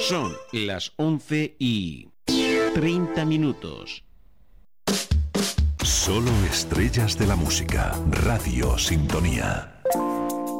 Son las 11:30. Solo estrellas de la música. Radio Sintonía.